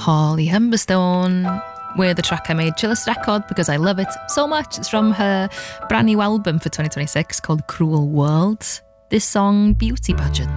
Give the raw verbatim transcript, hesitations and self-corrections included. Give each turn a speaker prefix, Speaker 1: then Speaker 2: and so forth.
Speaker 1: Holly Humberstone with the track I made Chillest Record because I love it so much. It's from her brand new album for twenty twenty-six called Cruel World. This song, Beauty Pageant.